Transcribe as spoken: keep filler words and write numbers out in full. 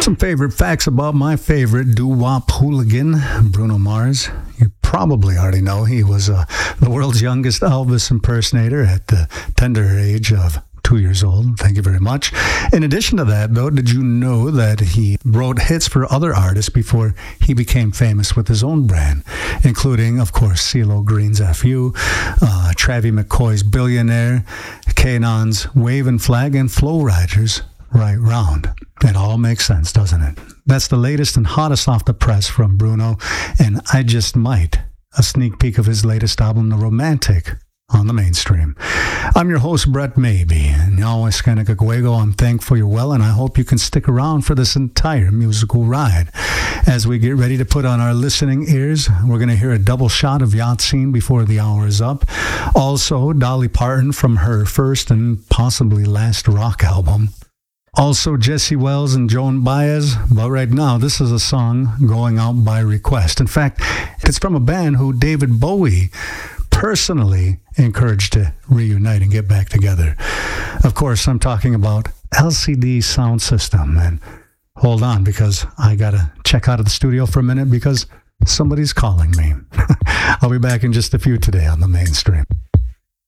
Some favorite facts about my favorite doo-wop hooligan, Bruno Mars. You probably already know he was uh, the world's youngest Elvis impersonator at the tender age of two years old. Thank you very much. In addition to that, though, did you know that he wrote hits for other artists before he became famous with his own brand, including, of course, CeeLo Green's F U, uh, Travie McCoy's Billionaire, Kanon's Wavin' Flag, and Flo Rida's Right Round. It all makes sense, doesn't it? That's the latest and hottest off the press from Bruno, and I Just Might, a sneak peek of his latest album, The Romantic, on the mainstream. I'm your host, Brett Maybe, and always kind of Caguego. I'm thankful you're well, and I hope you can stick around for this entire musical ride. As we get ready to put on our listening ears, we're going to hear a double shot of Yatsine before the hour is up. Also, Dolly Parton from her first and possibly last rock album. Also, Jesse Wells and Joan Baez. But right now, this is a song going out by request. In fact, it's from a band who David Bowie personally encouraged to reunite and get back together. Of course, I'm talking about L C D Sound System. And hold on, because I got to check out of the studio for a minute because somebody's calling me. I'll be back in just a few today on the mainstream.